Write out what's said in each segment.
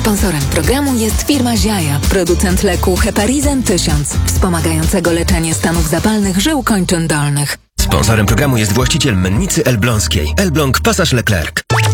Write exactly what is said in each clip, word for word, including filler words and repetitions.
Sponsorem programu jest firma Ziaja, producent leku Heparizan tysiąc, wspomagającego leczenie stanów zapalnych żył kończyn dolnych. Sponsorem programu jest właściciel mennicy elbląskiej. Elbląg Passage Leclerc.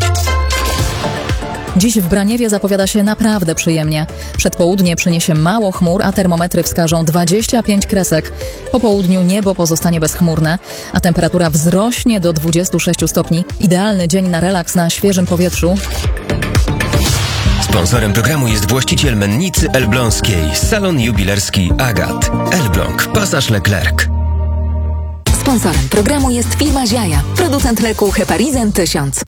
Dziś w Braniewie zapowiada się naprawdę przyjemnie. Przedpołudnie przyniesie mało chmur, a termometry wskażą dwadzieścia pięć kresek. Po południu niebo pozostanie bezchmurne, a temperatura wzrośnie do dwudziestu sześciu stopni. Idealny dzień na relaks na świeżym powietrzu. Sponsorem programu jest właściciel mennicy elbląskiej. Salon jubilerski Agat. Elbląg Passage Leclerc. Sponsorem programu jest firma Ziaja, producent leku Heparizan tysiąc.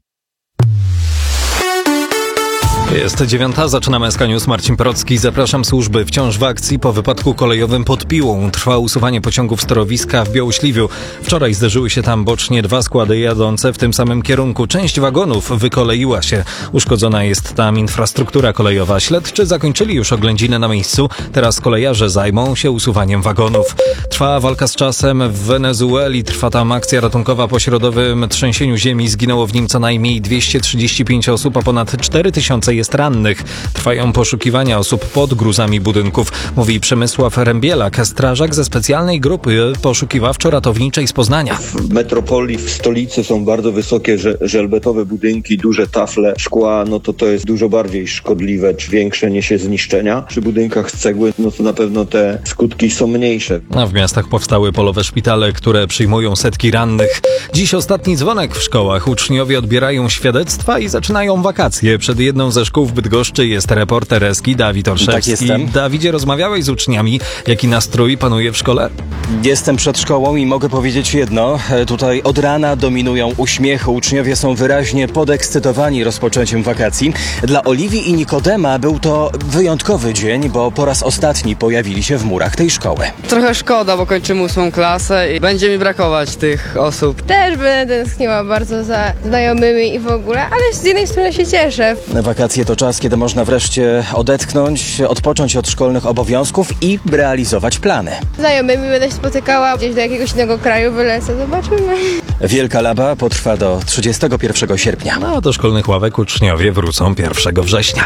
Jest dziewiąta, zaczynamy S K News. Marcin Procki, zapraszam służby. Wciąż w akcji po wypadku kolejowym pod Piłą. Trwa usuwanie pociągów z torowiska w Białośliwiu. Wczoraj zderzyły się tam bocznie dwa składy jadące w tym samym kierunku. Część wagonów wykoleiła się. Uszkodzona jest tam infrastruktura kolejowa. Śledczy zakończyli już oględziny na miejscu. Teraz kolejarze zajmą się usuwaniem wagonów. Trwa walka z czasem w Wenezueli. Trwa tam akcja ratunkowa po środowym trzęsieniu ziemi. Zginęło w nim co najmniej dwieście trzydzieści pięć osób, a ponad cztery tysiące jest rannych. Trwają poszukiwania osób pod gruzami budynków, mówi Przemysław Rębielak, strażak ze specjalnej grupy poszukiwawczo-ratowniczej z Poznania. W metropolii, w stolicy są bardzo wysokie żelbetowe budynki, duże tafle szkła, no to to jest dużo bardziej szkodliwe, czy większe niesie zniszczenia. Przy budynkach z cegły, no to na pewno te skutki są mniejsze. A w miastach powstały polowe szpitale, które przyjmują setki rannych. Dziś ostatni dzwonek w szkołach. Uczniowie odbierają świadectwa i zaczynają wakacje. Przed jedną ze szkół w Bydgoszczy jest reporter Eski Dawid Orszewski. Tak, jestem. Dawidzie, rozmawiałeś z uczniami. Jaki nastrój panuje w szkole? Jestem przed szkołą i mogę powiedzieć jedno. Tutaj od rana dominują uśmiechy. Uczniowie są wyraźnie podekscytowani rozpoczęciem wakacji. Dla Oliwii i Nikodema był to wyjątkowy dzień, bo po raz ostatni pojawili się w murach tej szkoły. Trochę szkoda, bo kończymy ósmą klasę i będzie mi brakować tych osób. Też będę tęskniła bardzo za znajomymi i w ogóle, ale z jednej strony się cieszę. Wakacje to czas, kiedy można wreszcie odetchnąć, odpocząć od szkolnych obowiązków i realizować plany. Znajomymi będę się spotykała, gdzieś do jakiegoś innego kraju wylecę, zobaczymy. Wielka Laba potrwa do trzydziestego pierwszego sierpnia. No, do szkolnych ławek uczniowie wrócą pierwszego września.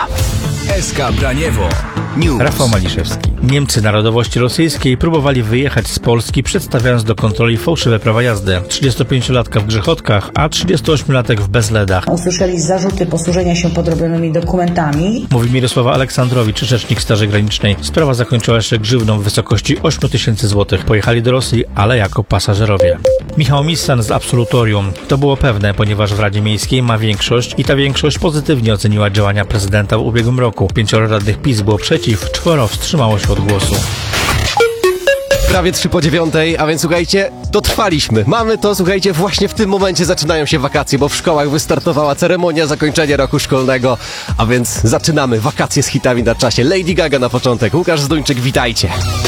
S K Braniewo News. Rafał Maliszewski. Niemcy narodowości rosyjskiej próbowali wyjechać z Polski, przedstawiając do kontroli fałszywe prawa jazdy. trzydziestopięciolatka w Grzechotkach, a trzydziestoośmiolatek w Bezledach. Usłyszeli zarzuty posłużenia się podrobionymi dokumentami. Mówi Mirosława Aleksandrowicz, rzecznik Straży Granicznej. Sprawa zakończyła się grzywną w wysokości ośmiu tysięcy złotych. Pojechali do Rosji, ale jako pasażerowie. Michał Missan z Absolutorium. To było pewne, ponieważ w Radzie Miejskiej ma większość i ta większość pozytywnie oceniła działania prezydenta w ubiegłym roku. Pięcioro radnych PiS było przeciw, czworo wstrzymało się od głosu. Prawie trzy po dziewiątej, a więc słuchajcie, dotrwaliśmy. Mamy to, słuchajcie, właśnie w tym momencie zaczynają się wakacje, bo w szkołach wystartowała ceremonia zakończenia roku szkolnego, a więc zaczynamy wakacje z hitami na czasie. Lady Gaga na początek, Łukasz Zduńczyk, witajcie.